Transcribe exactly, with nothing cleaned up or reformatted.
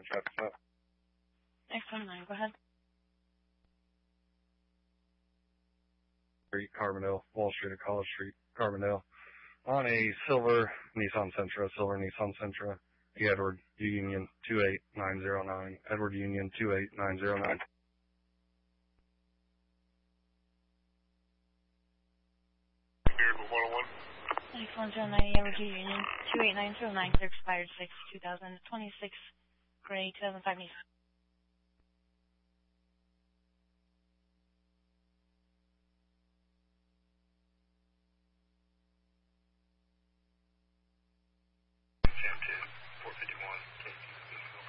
traffic stop. X one nine, go ahead. Street, Carbondale, Wall Street, or College Street, Carbondale. On a silver Nissan Sentra, silver Nissan Sentra, the Edward Union two eight nine zero nine, Edward Union two eight nine zero nine. X one zero nine, Edward Union two eight nine zero nine, expired six two thousand twenty-six, gray two thousand five Nissan.